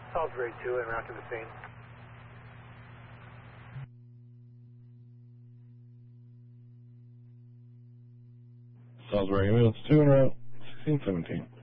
Salisbury 2 and route to the scene. Salisbury ambulance 2 en route, 1617.